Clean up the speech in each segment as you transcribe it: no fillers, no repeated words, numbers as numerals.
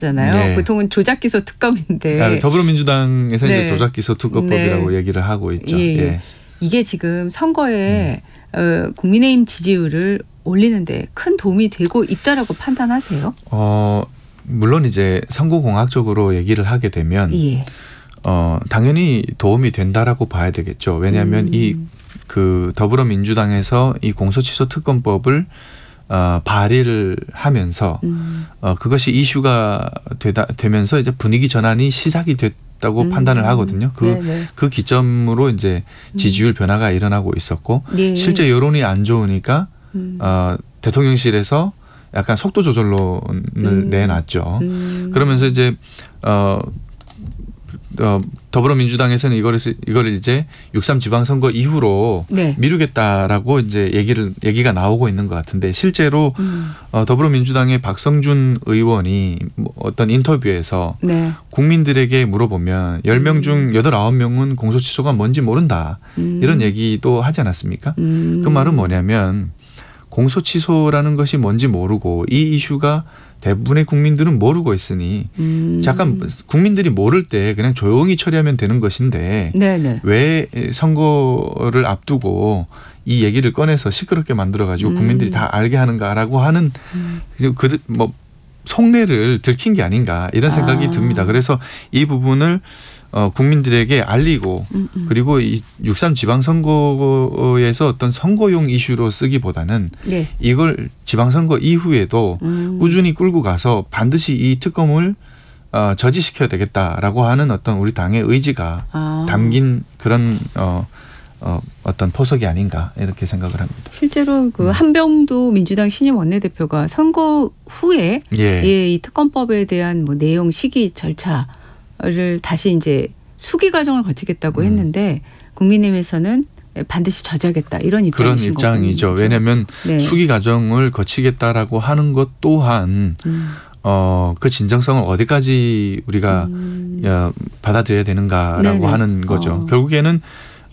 잖아요. 네. 보통은 조작기소 특검인데 더불어민주당에서 네. 이제 조작기소 특검법이라고 네. 얘기를 하고 있죠. 예. 예. 이게 지금 선거에 국민의힘 지지율을 올리는데 큰 도움이 되고 있다라고 판단하세요? 물론 이제 선거공학적으로 얘기를 하게 되면 예. 당연히 도움이 된다라고 봐야 되겠죠. 왜냐하면 그 더불어민주당에서 이 공소취소 특검법을 발의를 하면서 그것이 이슈가 되면서 이제 분위기 전환이 시작이 됐다고 판단을 하거든요. 그 기점으로 이제 지지율 변화가 일어나고 있었고 네. 실제 여론이 안 좋으니까 대통령실에서 약간 속도 조절론을 내놨죠. 그러면서 이제 더불어민주당에서는 이거를 이제 6.3 지방선거 이후로 네. 미루겠다라고 이제 얘기가 나오고 있는 것 같은데 실제로 더불어민주당의 박성준 의원이 어떤 인터뷰에서 네. 국민들에게 물어보면 10명 중 8, 9명은 공소취소가 뭔지 모른다. 이런 얘기도 하지 않았습니까? 그 말은 뭐냐면 공소취소라는 것이 뭔지 모르고 이 이슈가 대부분의 국민들은 모르고 있으니 잠깐 국민들이 모를 때 그냥 조용히 처리하면 되는 것인데 네네. 왜 선거를 앞두고 이 얘기를 꺼내서 시끄럽게 만들어가지고 국민들이 다 알게 하는가라고 하는 뭐 속내를 들킨 게 아닌가 이런 생각이 듭니다. 그래서 이 부분을 국민들에게 알리고 그리고 이 6.3 지방선거에서 어떤 선거용 이슈로 쓰기보다는 네. 이걸 지방선거 이후에도 꾸준히 끌고 가서 반드시 이 특검을 저지시켜야 되겠다라고 하는 어떤 우리 당의 의지가 담긴 그런 어떤 포석이 아닌가 이렇게 생각을 합니다. 실제로 그 한병도 민주당 신임 원내대표가 선거 후에 이 특검법에 대한 뭐 내용, 시기, 절차를 다시 이제 수기 과정을 거치겠다고 했는데 국민의힘에서는 반드시 저지하겠다 이런 그런 입장이신 입장이죠. 거군요. 왜냐하면 네. 수기 과정을 거치겠다라고 하는 것 또한 그 진정성을 어디까지 우리가 받아들여야 되는가라고 네네. 하는 거죠. 결국에는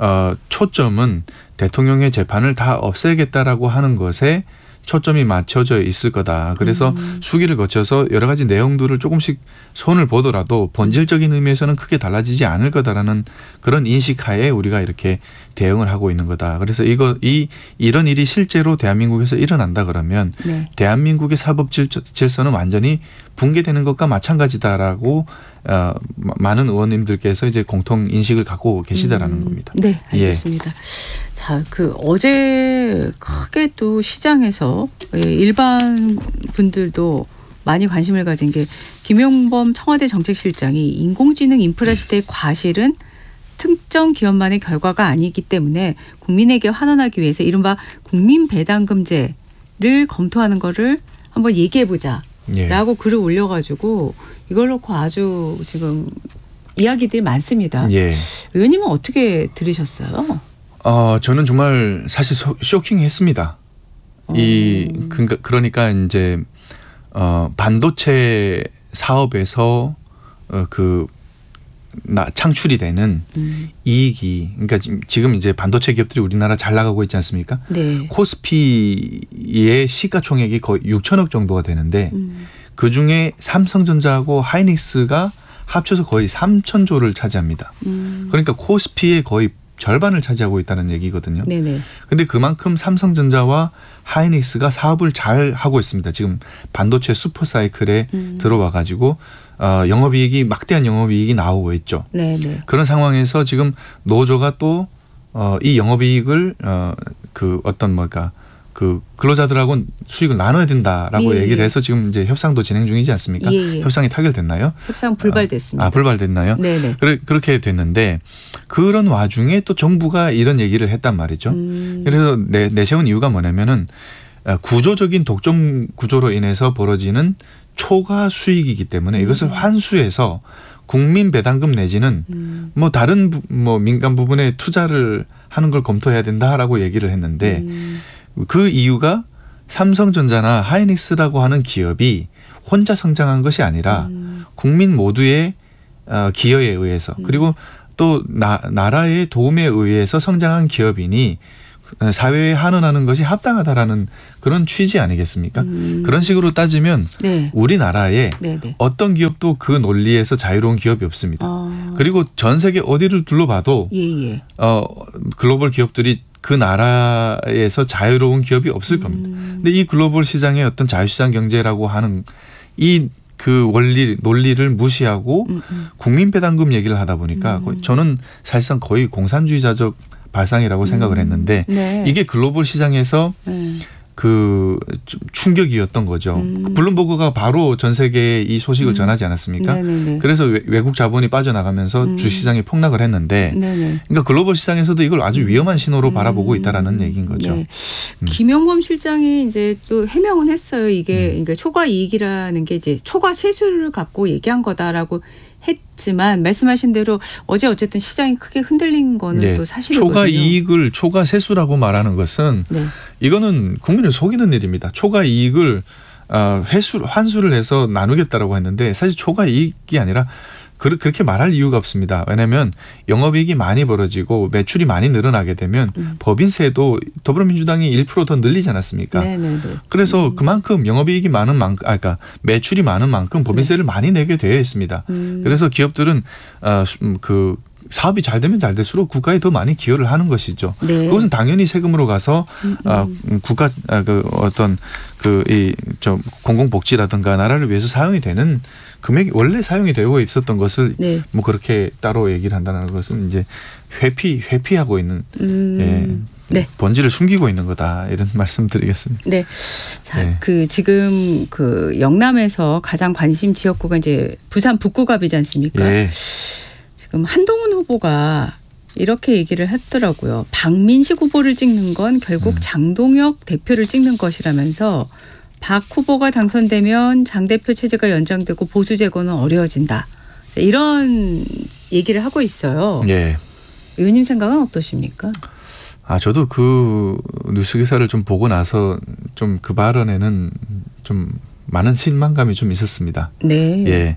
초점은 대통령의 재판을 다 없애겠다라고 하는 것에 초점이 맞춰져 있을 거다. 그래서 수기를 거쳐서 여러 가지 내용들을 조금씩 손을 보더라도 본질적인 의미에서는 크게 달라지지 않을 거다라는 그런 인식하에 우리가 이렇게 대응을 하고 있는 거다. 그래서 이런 일이 실제로 대한민국에서 일어난다 그러면 네. 대한민국의 사법 질서는 완전히 붕괴되는 것과 마찬가지다라고 많은 의원님들께서 이제 공통 인식을 갖고 계시다라는 겁니다. 네, 알겠습니다. 자, 어제 크게 또 시장에서 일반 분들도 많이 관심을 가진 게 김용범 청와대 정책실장이 인공지능 인프라 시대의 과실은 특정 기업만의 결과가 아니기 때문에 국민에게 환원하기 위해서 이른바 국민배당금제를 검토하는 거를 한번 얘기해보자. 라고 글을 올려가지고 이걸 놓고 아주 지금 이야기들이 많습니다. 의원님은 어떻게 들으셨어요? 저는 정말 사실 쇼킹했습니다. 그러니까 이제 반도체 사업에서 창출이 되는 이익이 그러니까 지금 이제 반도체 기업들이 우리나라 잘 나가고 있지 않습니까? 네. 코스피의 시가총액이 거의 6천억 정도가 되는데 그중에 삼성전자하고 하이닉스가 합쳐서 거의 3천조를 차지합니다. 그러니까 코스피의 거의 절반을 차지하고 있다는 얘기거든요. 그런데 그만큼 삼성전자와 하이닉스가 사업을 잘 하고 있습니다. 지금 반도체 슈퍼사이클에 들어와 가지고 영업이익이 막대한 영업이익이 나오고 있죠. 그런 상황에서 지금 노조가 또 이 영업이익을 근로자들하고 수익을 나눠야 된다라고 얘기를 해서 지금 이제 협상도 진행 중이지 않습니까? 협상이 타결됐나요? 협상 불발됐습니다. 불발됐나요? 그렇게 됐는데 그런 와중에 또 정부가 이런 얘기를 했단 말이죠. 그래서 내세운 이유가 뭐냐면은 구조적인 독점 구조로 인해서 벌어지는 초과 수익이기 때문에 이것을 환수해서 국민 배당금 내지는 뭐 다른 민간 부분에 투자를 하는 걸 검토해야 된다라고 얘기를 했는데 그 이유가 삼성전자나 하이닉스라고 하는 기업이 혼자 성장한 것이 아니라 국민 모두의 기여에 의해서 그리고 또 나라의 도움에 의해서 성장한 기업이니 사회에 환원하는 것이 합당하다라는 그런 취지 아니겠습니까? 그런 식으로 따지면 네. 우리나라에 네네. 어떤 기업도 그 논리에서 자유로운 기업이 없습니다. 그리고 전 세계 어디를 둘러봐도 예예. 글로벌 기업들이 그 나라에서 자유로운 기업이 없을 겁니다. 근데 이 글로벌 시장의 어떤 자유시장 경제라고 하는 이 그 논리를 무시하고 국민 배당금 얘기를 하다 보니까 저는 사실상 거의 공산주의자적 발상이라고 생각을 했는데 네. 이게 글로벌 시장에서 그 충격이었던 거죠. 블룸버그가 바로 전 세계에 이 소식을 전하지 않았습니까? 네네네. 그래서 외국 자본이 빠져나가면서 주시장이 폭락을 했는데 그러니까 글로벌 시장에서도 이걸 아주 위험한 신호로 바라보고 있다라는 얘기인 거죠. 네. 김영범 실장이 이제 또 해명은 했어요. 이게 그러니까 초과 이익이라는 게 이제 초과 세수를 갖고 얘기한 거다라고 했지만 말씀하신 대로 어쨌든 시장이 크게 흔들린 거는 네. 또 사실이거든요. 초과 이익을 초과 세수라고 말하는 것은 네. 이거는 국민을 속이는 일입니다. 초과 이익을 환수를 해서 나누겠다라고 했는데 사실 초과 이익이 아니라 그렇게 말할 이유가 없습니다. 왜냐하면 영업이익이 많이 벌어지고 매출이 많이 늘어나게 되면 법인세도 더불어민주당이 1% 더 늘리지 않았습니까? 네네네. 그래서 그만큼 영업이익이 많은 만큼, 그러니까 매출이 많은 만큼 법인세를 많이 내게 되어 있습니다. 그래서 기업들은 그 사업이 잘 되면 잘 될수록 국가에 더 많이 기여를 하는 것이죠. 네. 그것은 당연히 세금으로 가서 국가 그 어떤 공공복지라든가 나라를 위해서 사용이 되는 금액이 원래 사용이 되고 있었던 것을 네. 뭐 그렇게 따로 얘기를 한다는 것은 이제 회피하고 있는 네. 본질을 숨기고 있는 거다 이런 말씀드리겠습니다. 네. 자, 네. 지금 영남에서 가장 관심 지역구가 이제 부산 북구갑이지 않습니까? 네. 지금 한동훈 후보가 이렇게 얘기를 했더라고요. 박민식 후보를 찍는 건 결국 장동혁 대표를 찍는 것이라면서 박 후보가 당선되면 장 대표 체제가 연장되고 보수 재건은 어려워진다. 이런 얘기를 하고 있어요. 예. 의원님 생각은 어떠십니까? 저도 그 뉴스 기사를 좀 보고 나서 좀 그 발언에는 좀 많은 실망감이 좀 있었습니다. 네. 예.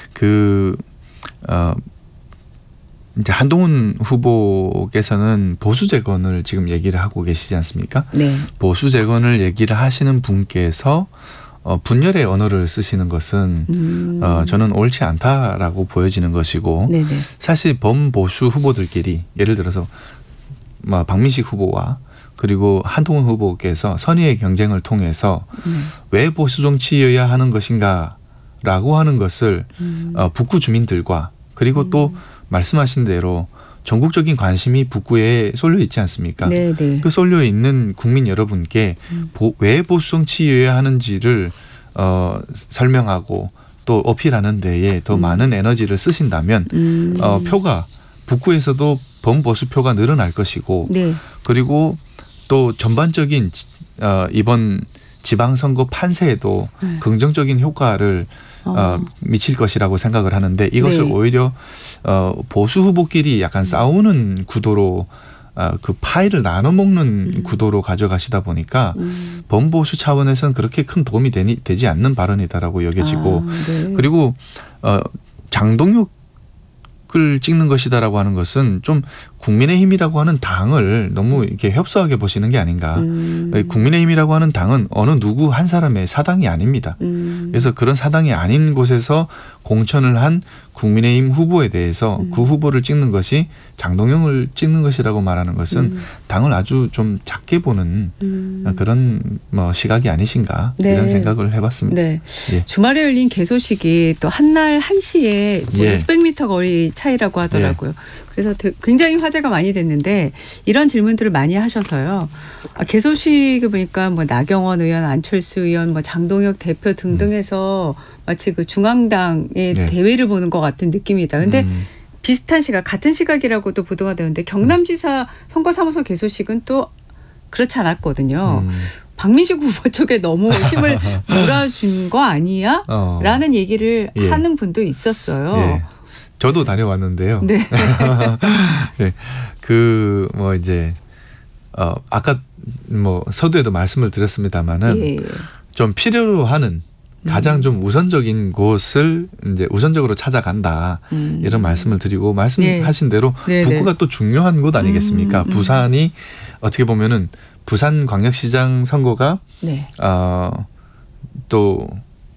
이제 한동훈 후보께서는 보수 재건을 지금 얘기를 하고 계시지 않습니까? 네. 보수 재건을 얘기를 하시는 분께서 분열의 언어를 쓰시는 것은 저는 옳지 않다라고 보여지는 것이고 네네. 사실 범보수 후보들끼리 예를 들어서 박민식 후보와 그리고 한동훈 후보께서 선의의 경쟁을 통해서 왜 보수 정치여야 하는 것인가라고 하는 것을 북구 주민들과 그리고 또 말씀하신 대로 전국적인 관심이 북구에 쏠려 있지 않습니까? 네네. 그 쏠려 있는 국민 여러분께 왜 보수 정치여야 하는지를 설명하고 또 어필하는 데에 더 많은 에너지를 쓰신다면 표가 북구에서도 범보수 표가 늘어날 것이고 네. 그리고 또 전반적인 이번 지방선거 판세에도 긍정적인 효과를 미칠 것이라고 생각을 하는데 이것을 네. 오히려 보수 후보끼리 약간 싸우는 구도로 그 파이를 나눠 먹는 구도로 가져가시다 보니까 범보수 차원에서는 그렇게 큰 도움이 되지 않는 발언이다라고 여겨지고 네. 그리고 장동혁을 찍는 것이다라고 하는 것은 좀 국민의힘이라고 하는 당을 너무 이렇게 협소하게 보시는 게 아닌가. 국민의힘이라고 하는 당은 어느 누구 한 사람의 사당이 아닙니다. 그래서 그런 사당이 아닌 곳에서 공천을 한 국민의힘 후보에 대해서 그 후보를 찍는 것이 장동영을 찍는 것이라고 말하는 것은 당을 아주 좀 작게 보는 그런 시각이 아니신가 네. 이런 생각을 해봤습니다. 네. 예. 주말에 열린 개소식이 또 한날 1시에 예. 600m 거리 차이라고 하더라고요. 예. 그래서 굉장히 화제가 많이 됐는데 이런 질문들을 많이 하셔서요. 개소식을 보니까 나경원 의원, 안철수 의원, 장동혁 대표 등등해서 마치 그 중앙당의 네. 대회를 보는 것 같은 느낌이다. 근데 비슷한 시각, 같은 시각이라고도 보도가 되는데 경남지사 선거사무소 개소식은 또 그렇지 않았거든요. 박민식 후보 쪽에 너무 힘을 몰아준 거 아니야? 라는 얘기를 예. 하는 분도 있었어요. 예. 저도 다녀왔는데요. 네. 네. 이제 아까 서두에도 말씀을 드렸습니다마는 예. 좀 필요로 하는 가장 좀 우선적인 곳을 이제 우선적으로 찾아간다. 이런 말씀을 드리고 말씀하신 대로 북구가 또 중요한 곳 아니겠습니까? 부산이 어떻게 보면은 부산광역시장 선거가 또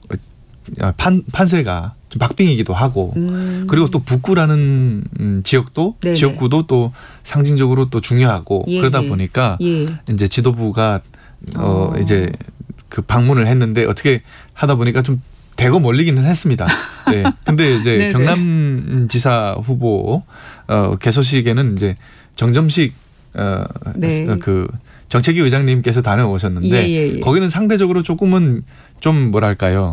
판세가 좀 박빙이기도 하고 그리고 또 북구라는 지역도 지역구도 또 상징적으로 또 중요하고 그러다 보니까 이제 지도부가 이제 그 방문을 했는데 어떻게 하다 보니까 좀 대거 몰리기는 했습니다. 네. 근데 이제 경남지사 후보 개소식에는 이제 정점식 그 정책위 의장님께서 다녀오셨는데 거기는 상대적으로 조금은 좀 뭐랄까요?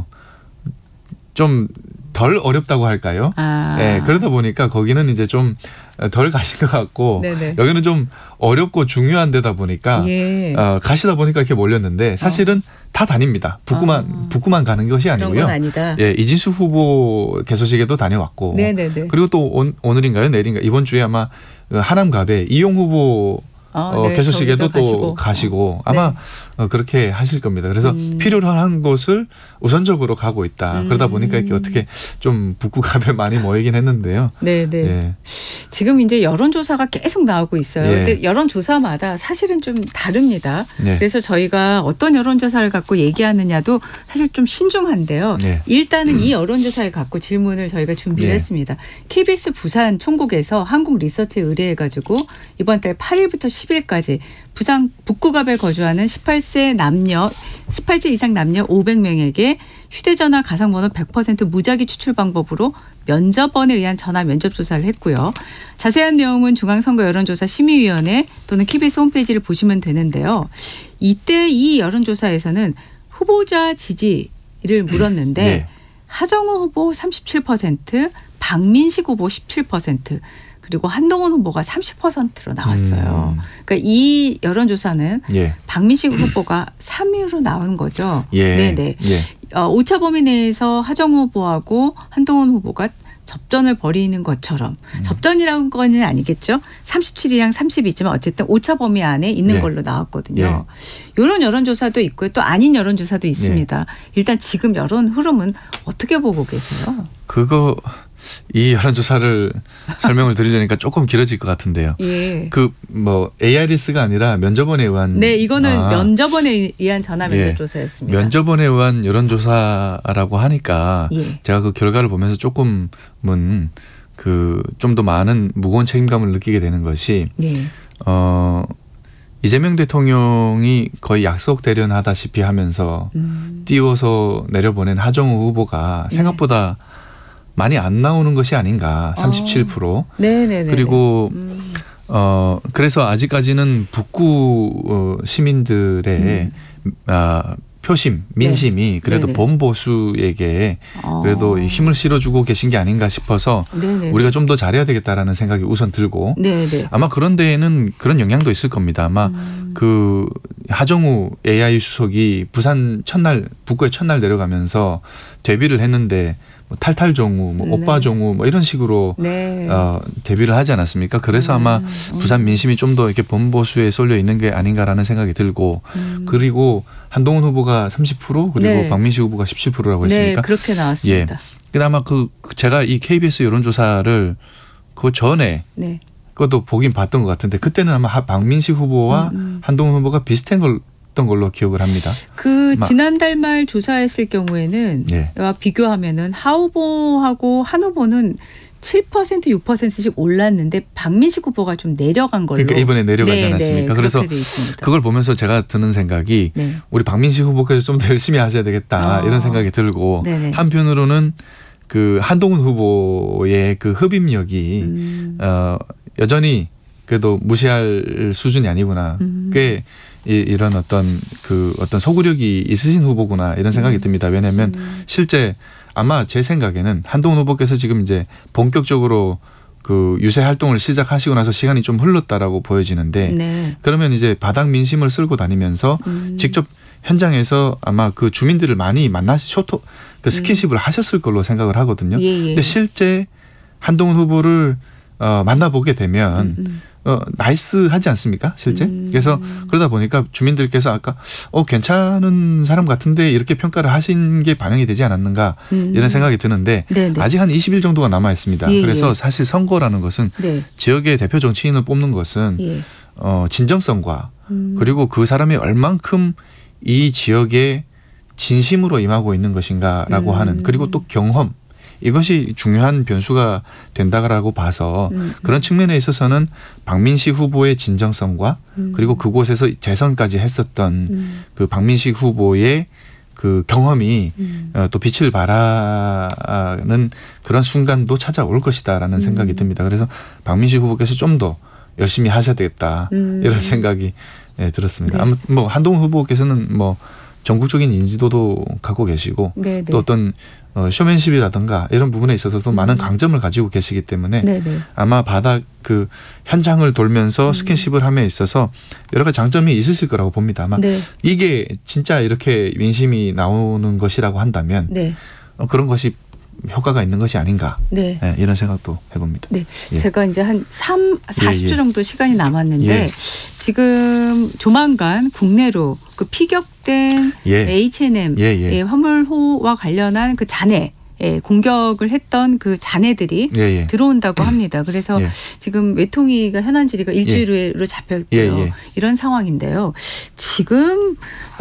좀 덜 어렵다고 할까요? 네, 그러다 보니까 거기는 이제 좀 덜 가신 것 같고 여기는 좀 어렵고 중요한 데다 보니까 가시다 보니까 이렇게 몰렸는데 사실은 다 다닙니다. 북구만 가는 것이 아니고요. 예, 이진수 후보 개소식에도 다녀왔고 그리고 또 오늘인가요? 내일인가? 이번 주에 아마 하남갑에 이용 후보 개소식에도 또 가시고 아마 그렇게 하실 겁니다. 그래서 필요로 한 곳을 우선적으로 가고 있다. 그러다 보니까 이렇게 어떻게 좀 북구갑에 많이 모이긴 했는데요. 예. 지금 이제 여론조사가 계속 나오고 있어요. 근데 여론조사마다 사실은 좀 다릅니다. 그래서 저희가 어떤 여론조사를 갖고 얘기하느냐도 사실 좀 신중한데요. 일단은 이 여론조사를 갖고 질문을 저희가 준비를 했습니다. KBS 부산 총국에서 한국리서치에 의뢰해가지고 이번 달 8일부터 10일까지 부산 북구갑에 거주하는 18세 이상 남녀 500명에게 휴대전화 가상번호 100% 무작위 추출 방법으로 면접원에 의한 전화 면접 조사를 했고요. 자세한 내용은 중앙선거 여론조사 심의위원회 또는 KBS 홈페이지를 보시면 되는데요. 이때 이 여론조사에서는 후보자 지지를 물었는데 하정우 후보 37%, 박민식 후보 17%, 그리고 한동훈 후보가 30%로 나왔어요. 그러니까 이 여론조사는 박민식 후보가 3위로 나온 거죠. 오차 범위 내에서 하정우 후보하고 한동훈 후보가 접전을 벌이는 것처럼 접전이라는 건 아니겠죠. 37이랑 32지만 어쨌든 오차 범위 안에 있는 걸로 나왔거든요. 이런 여론조사도 있고요. 또 아닌 여론조사도 있습니다. 일단 지금 여론 흐름은 어떻게 보고 계세요? 이 여론조사를 설명을 드리려니까 조금 길어질 것 같은데요. 그 뭐 ARS가 아니라 면접원에 의한. 이거는 면접원에 의한 전화 면접 조사였습니다. 면접원에 의한 여론조사라고 하니까 제가 그 결과를 보면서 조금은 그 좀 더 많은 무거운 책임감을 느끼게 되는 것이 이재명 대통령이 거의 약속 대련하다시피 하면서 띄워서 내려보낸 하정우 후보가 생각보다 많이 안 나오는 것이 아닌가. 37%. 그리고 그래서 아직까지는 북구 시민들의 표심, 민심이 그래도 범보수에게 그래도 힘을 실어주고 계신 게 아닌가 싶어서 우리가 좀 더 잘해야 되겠다라는 생각이 우선 들고 아마 그런 데에는 그런 영향도 있을 겁니다. 아마 그 하정우 AI 수석이 부산 북구에 첫날 내려가면서 데뷔를 했는데 뭐 탈탈정우, 뭐 오빠정우 뭐 이런 식으로 데뷔를 하지 않았습니까? 그래서 아마 부산 민심이 좀 더 이렇게 범보수에 쏠려 있는 게 아닌가라는 생각이 들고 그리고 한동훈 후보가 30% 그리고 박민식 후보가 17%라고 했습니까? 그렇게 나왔습니다. 그나마 제가 이 KBS 여론조사를 그 전에 그것도 보긴 봤던 것 같은데 그때는 아마 박민식 후보와 한동훈 후보가 비슷한 걸로 기억을 합니다. 지난달 말 조사했을 경우에는 비교하면은 하 후보하고 한 후보는 7%, 6%씩 올랐는데 박민식 후보가 좀 내려간 걸로. 그러니까 이번에 내려가지 않았습니까? 그래서 그걸 보면서 제가 드는 생각이 우리 박민식 후보께서 좀 더 열심히 하셔야 되겠다 이런 생각이 들고 한편으로는 그 한동훈 후보의 그 흡입력이 여전히 그래도 무시할 수준이 아니구나. 꽤 이런 어떤 소구력이 있으신 후보구나 이런 생각이 듭니다. 왜냐하면 실제 아마 제 생각에는 한동훈 후보께서 지금 이제 본격적으로 그 유세 활동을 시작하시고 나서 시간이 좀 흘렀다라고 보여지는데 그러면 이제 바닥 민심을 쓸고 다니면서 직접 현장에서 아마 그 주민들을 많이 스킨십을 하셨을 걸로 생각을 하거든요. 근데 실제 한동훈 후보를 만나보게 되면 나이스하지 않습니까? 실제? 그래서 그러다 보니까 주민들께서 아까 괜찮은 사람 같은데 이렇게 평가를 하신 게 반영이 되지 않았는가 이런 생각이 드는데 네네. 아직 한 20일 정도가 남아 있습니다. 예, 그래서 사실 선거라는 것은 네. 지역의 대표 정치인을 뽑는 것은 예. 진정성과 그리고 그 사람이 얼만큼 이 지역에 진심으로 임하고 있는 것인가라고 하는 그리고 또 경험 이것이 중요한 변수가 된다라고 봐서 그런 측면에 있어서는 박민식 후보의 진정성과 그리고 그곳에서 재선까지 했었던 그 박민식 후보의 그 경험이 또 빛을 발하는 그런 순간도 찾아올 것이다라는 생각이 듭니다. 그래서 박민식 후보께서 좀 더 열심히 하셔야 되겠다 이런 생각이 들었습니다. 아무튼 뭐 한동훈 후보께서는 뭐 전국적인 인지도도 갖고 계시고 네네. 또 어떤 쇼맨십이라든가 이런 부분에 있어서도 많은 강점을 가지고 계시기 때문에 네네. 아마 바다 그 현장을 돌면서 스킨십을 함에 있어서 여러 가지 장점이 있으실 거라고 봅니다. 아마 네. 이게 진짜 이렇게 민심이 나오는 것이라고 한다면 네. 그런 것이 효과가 있는 것이 아닌가 네. 네, 이런 생각도 해봅니다. 네, 예. 제가 이제 한 40주 정도 시간이 남았는데 지금 조만간 국내로 그 피격된 H&M 화물호와 관련한 그 잔해 공격을 했던 그 잔해들이 들어온다고 합니다. 그래서 지금 외통위가 현안 질의가 일주일로 잡혔고요. 이런 상황인데요. 지금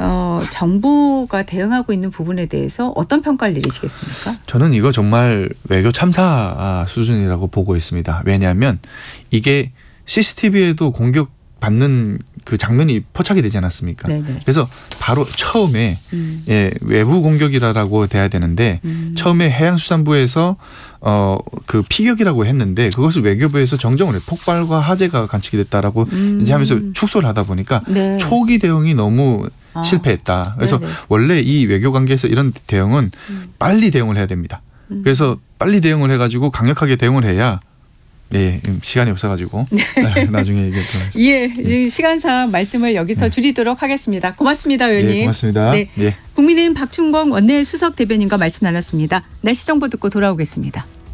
정부가 대응하고 있는 부분에 대해서 어떤 평가를 내리시겠습니까? 저는 이거 정말 외교 참사 수준이라고 보고 있습니다. 왜냐하면 이게 CCTV에도 공격받는 그 장면이 포착이 되지 않았습니까? 네네. 그래서 바로 처음에 외부 공격이라고 돼야 되는데 처음에 해양수산부에서 그 피격이라고 했는데 그것을 외교부에서 정정을 해요. 폭발과 화재가 관측이 됐다라고 이제 하면서 축소를 하다 보니까 네. 초기 대응이 너무 실패했다. 그래서 네네. 원래 이 외교 관계에서 이런 대응은 빨리 대응을 해야 됩니다. 그래서 빨리 대응을 해가지고 강력하게 대응을 해야 네, 시간이 없어가지고 나중에 얘기하겠습니다. 예, 시간상 말씀을 여기서 줄이도록 하겠습니다. 고맙습니다, 의원님. 네, 고맙습니다. 네, 국민의힘 박충권 원내수석 대변인과 말씀 나눴습니다. 날씨 정보 듣고 돌아오겠습니다.